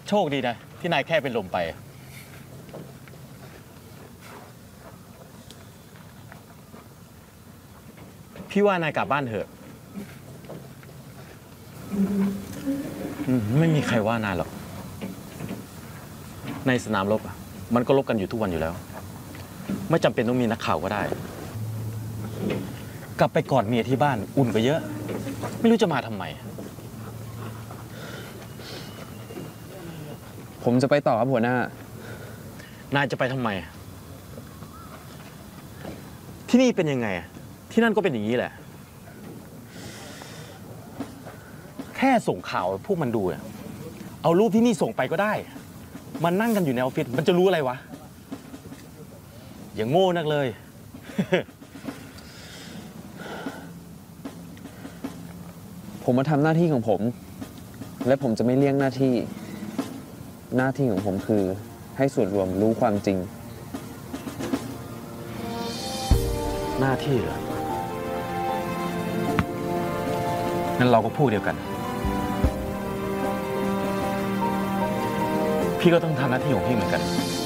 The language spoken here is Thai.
โชคดีนะที่นายแค่เป็นลมไปพี่ว่านายกลับบ้านเถอะไม่มีใครว่านายหรอกในสนามรบมันก็รบกันอยู่ทุกวันอยู่แล้วไม่จำเป็นต้องมีนักข่าวก็ได้กลับไปกอดเมียที่บ้านอุ่นกว่าเยอะไม่รู้จะมาทำไมผมจะไปต่อครับหัวหน้านายจะไปทำไมที่นี่เป็นยังไงที่นั่นก็เป็นอย่างนี้แหละแค่ส่งข่าวพวกมันดูเอารูปที่นี่ส่งไปก็ได้มันนั่งกันอยู่ในออฟฟิศมันจะรู้อะไรวะอย่างโง่นักเลยผมมาทำหน้าที่ของผม และผมจะไม่เลี่ยงหน้าที่ของผมคือให้ส่วนรวมรู้ความจริงหน้าที่เหรองั้นเราก็พูดเดียวกันพี่ก็ต้องทำหน้าที่ของพี่เหมือนกัน